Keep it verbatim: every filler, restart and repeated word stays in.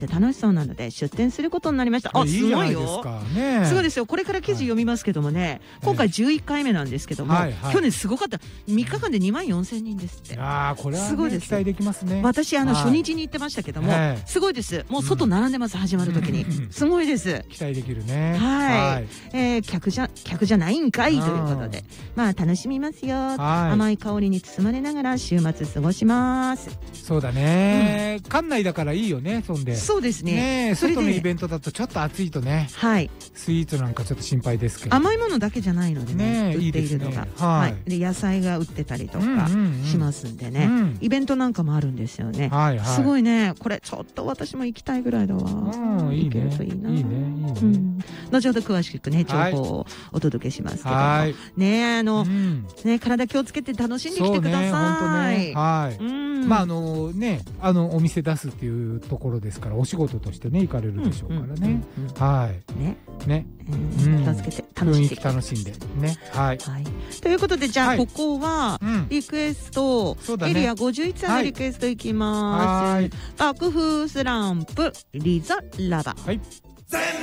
楽しそうなので出店することになりました。あ、すごいよ。すごいですよ。これから記事読みますけどもね、今回じゅういっかいめなんですけども、去年すごかった。みっかかんでにまんよんせんにんですって。 ああ、これはすごいです。期待できますね。 私あの初日に行ってましたけども、すごいです。もう外並んでます、始まる時に。すごいです。 期待できるね。 はい。えー、客じゃ客じゃないんかいということで、まあ楽しみますよ。甘い香りに包まれながら週末過ごします。 そうだね。館内だからいいよね。そんで。 そうですね。 外のイベントだとちょっと暑いとね。はい。スイーツなんかちょっと心配ですけど。 甘いものだけじゃないのでね。売っているのが。はい。で野菜が売ってたりとかしますんでね。イベントなんかもあるんですよね。はいはい。すごいね。これちょっと私も行きたいぐらいだわ。うん。いいね。いいね。いいね。後ほど詳しくね情報をお届けしますけども。ねあのね体気をつけて楽しんできてください。 はい。まああのねあのお店出すっていうところですからお仕事としてね行かれるでしょうからね。はい。ね。ね。 気をつけて楽しんで楽しんでね。はい。 ということでじゃあここはリクエストエリアごじゅういちさんのリクエストいきます。爆風スランプリザラバ。はい。